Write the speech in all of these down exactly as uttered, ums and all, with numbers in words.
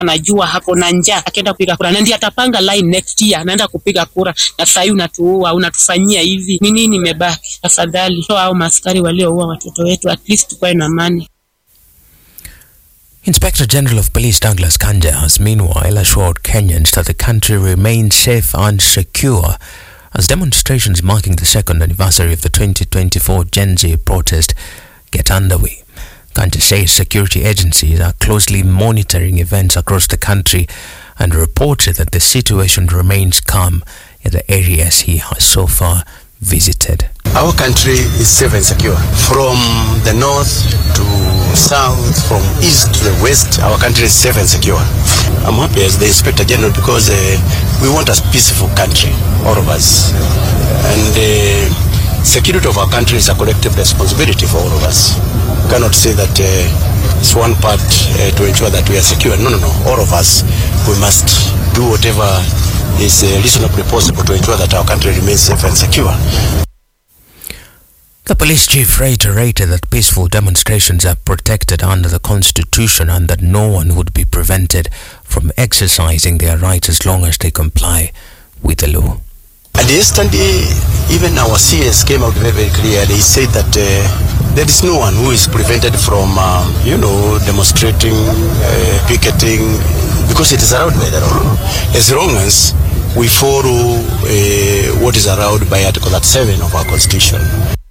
anajua hako na njaa akaenda kupiga kura na ndiye atapanga line next year anaenda kupiga kura na sasa hivi unatuua unatufanyia hivi ni nini imebaki afadhali so hao maskari walioua watoto wetu at least tukue na amani. Inspector General of Police Douglas Kanja has meanwhile assured Kenyans that the country remains safe and secure as demonstrations marking the second anniversary of the twenty twenty-four Gen Z protest get underway. Kanja says security agencies are closely monitoring events across the country and reported that the situation remains calm in the areas he has so far visited. Our country is safe and secure. From the north to south, from east to the west, our country is safe and secure. I'm happy as the Inspector General because uh, we want a peaceful country, all of us. And the uh, security of our country is a collective responsibility for all of us. We cannot say that uh, it's one part uh, to ensure that we are secure. No, no, no. All of us, we must do whatever is uh, reasonably possible to ensure that our country remains safe and secure. The police chief reiterated that peaceful demonstrations are protected under the Constitution and that no one would be prevented from exercising their rights as long as they comply with the law. And yesterday, even our C S came out very, very clear. They said that uh, there is no one who is prevented from, um, you know, demonstrating, uh, picketing, because it is allowed by the law. As long as we follow uh, what is allowed by Article thirty-seven of our Constitution.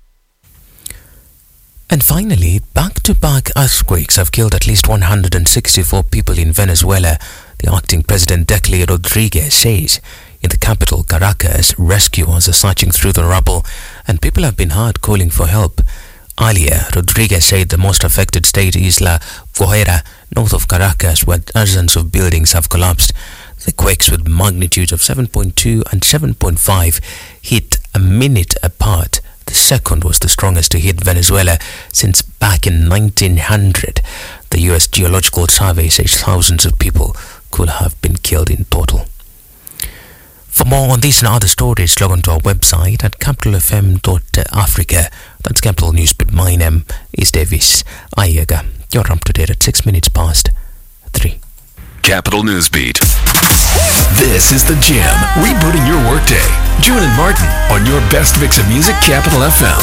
And finally, back-to-back earthquakes have killed at least one hundred sixty-four people in Venezuela, the acting president Delcy Rodriguez says. In the capital, Caracas, rescuers are searching through the rubble and people have been hard calling for help. Earlier, Rodriguez said the most affected state is La Guajira, north of Caracas, where dozens of buildings have collapsed. The quakes with magnitudes of seven point two and seven point five hit a minute apart. The second was the strongest to hit Venezuela since back in nineteen hundred. The U S Geological Survey says thousands of people could have been killed in total. For more on these and other stories, log on to our website at capital f m dot africa. That's Capital News, but my name is Davis Ayaga. You're up to date at six minutes past three. Capital Newsbeat. This is The Jam, rebooting your workday. June and Martin on your best mix of music, Capital F M.